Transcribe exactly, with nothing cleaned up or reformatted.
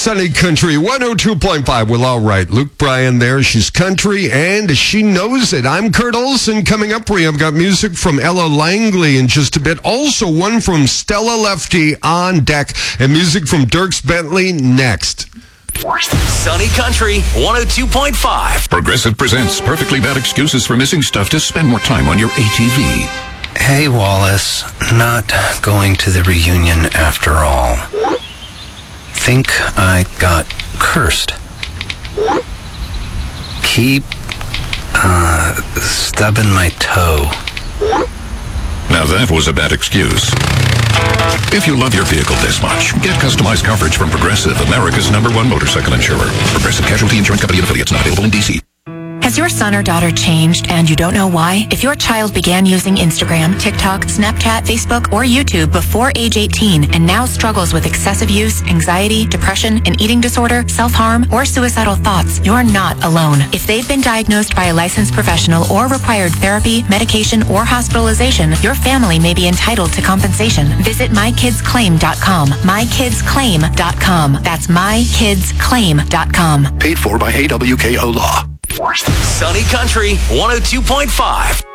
Sunny Country one oh two point five. Well, all right. Luke Bryan there. She's country, and she knows it. I'm Kurt Olson. Coming up, we have got music from Ella Langley in just a bit. Also, one from Stella Lefty on deck, and music from Dierks Bentley next. Sunny Country one oh two point five. Progressive presents Perfectly Bad Excuses for Missing Stuff to Spend More Time on Your A T V. Hey, Wallace. Not going to the reunion after all. Think I got cursed. Keep, uh, stubbing my toe. Now that was a bad excuse. If you love your vehicle this much, get customized coverage from Progressive, America's number one motorcycle insurer. Progressive Casualty Insurance Company and affiliates, not available in D C. Has your son or daughter changed and you don't know why? If your child began using Instagram, TikTok, Snapchat, Facebook, or YouTube before age eighteen and now struggles with excessive use, anxiety, depression, an eating disorder, self-harm, or suicidal thoughts, you're not alone. If they've been diagnosed by a licensed professional or required therapy, medication, or hospitalization, your family may be entitled to compensation. Visit my kids claim dot com. my kids claim dot com. That's my kids claim dot com. Paid for by A W K O Law. Sunny Country one oh two point five.